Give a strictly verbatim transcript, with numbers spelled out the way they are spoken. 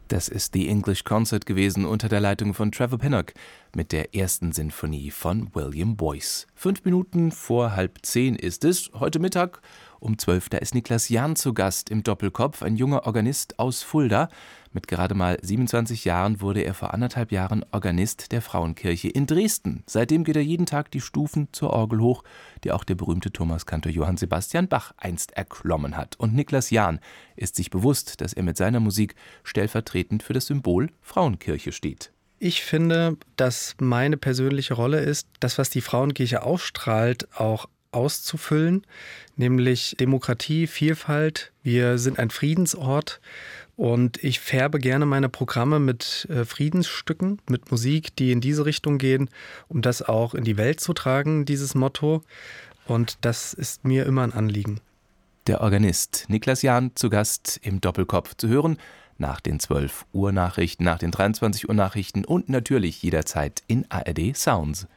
Das ist The English Concert gewesen unter der Leitung von Trevor Pinnock mit der ersten Sinfonie von William Boyce. Fünf Minuten vor halb zehn ist es. Heute Mittag um zwölf, da ist Niklas Jahn zu Gast im Doppelkopf, ein junger Organist aus Fulda. Mit gerade mal siebenundzwanzig Jahren wurde er vor anderthalb Jahren Organist der Frauenkirche in Dresden. Seitdem geht er jeden Tag die Stufen zur Orgel hoch, die auch der berühmte Thomaskantor Johann Sebastian Bach einst erklommen hat. Und Niklas Jahn ist sich bewusst, dass er mit seiner Musik stellvertretend für das Symbol Frauenkirche steht. Ich finde, dass meine persönliche Rolle ist, das, was die Frauenkirche ausstrahlt, auch auszufüllen, nämlich Demokratie, Vielfalt. Wir sind ein Friedensort und ich färbe gerne meine Programme mit äh, Friedensstücken, mit Musik, die in diese Richtung gehen, um das auch in die Welt zu tragen, dieses Motto. Und das ist mir immer ein Anliegen. Der Organist Niklas Jahn zu Gast im Doppelkopf zu hören, nach den zwölf Uhr Nachrichten, nach den dreiundzwanzig Uhr Nachrichten und natürlich jederzeit in A R D Sounds.